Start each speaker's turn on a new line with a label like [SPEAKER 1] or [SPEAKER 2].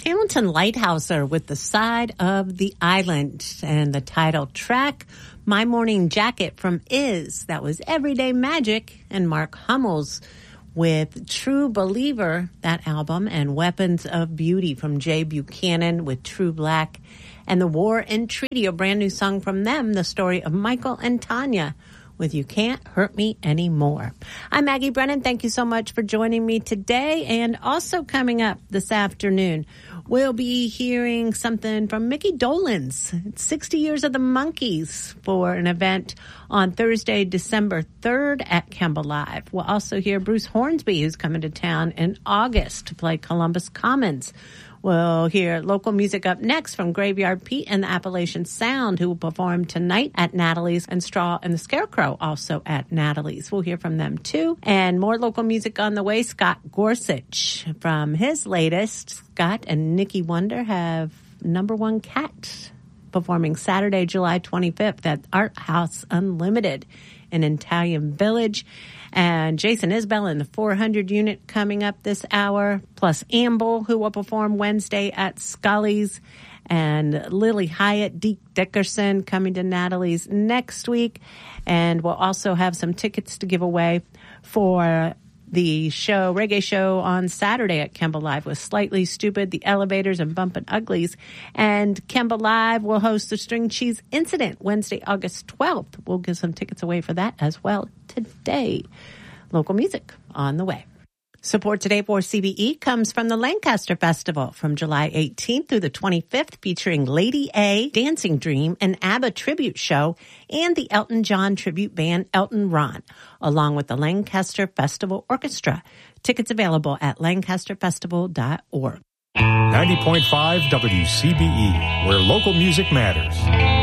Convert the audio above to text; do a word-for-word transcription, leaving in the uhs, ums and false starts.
[SPEAKER 1] Hamilton Lighthouser with The Side of the Island, and the title track, My Morning Jacket from Is. That was Everyday Magic, and Mark Hummels with True Believer, that album, and Weapons of Beauty from Jay Buchanan with True Black, and The War and Treaty, a brand new song from them, the story of Michael and Tanya with You Can't Hurt Me Anymore. I'm Maggie Brennan. Thank you so much for joining me today. And also coming up this afternoon, we'll be hearing something from Mickey Dolenz. It's sixty years of the Monkees for an event on Thursday, December third at Kemba Live. We'll also hear Bruce Hornsby, who's coming to town in August to play Columbus Commons. We'll hear local music up next from Graveyard Pete and the Appalachian Sound, who will perform tonight at Natalie's, and Straw and the Scarecrow also at Natalie's. We'll hear from them too. And more local music on the way. Scott Gorsuch from his latest. Scott and Nikki Wonder have Number One Cat performing Saturday, July twenty-fifth at Art House Unlimited in Italian Village. And Jason Isbell and the four hundred unit coming up this hour, plus Amble, who will perform Wednesday at Scully's, and Lily Hyatt, Deke Dickerson coming to Natalie's next week. And we'll also have some tickets to give away for the show, reggae show on Saturday at Kemba Live with Slightly Stupid, The Elevators, and Bumpin' Uglies. And Kemba Live will host the String Cheese Incident Wednesday, August twelfth. We'll give some tickets away for that as well today. Local music on the way. Support today for C B E comes from the Lancaster Festival from July eighteenth through the twenty-fifth, featuring Lady A, Dancing Dream, an ABBA tribute show, and the Elton John tribute band Elton Ron, along with the Lancaster Festival Orchestra. Tickets available at lancaster festival dot org.
[SPEAKER 2] ninety point five W C B E, where local music matters.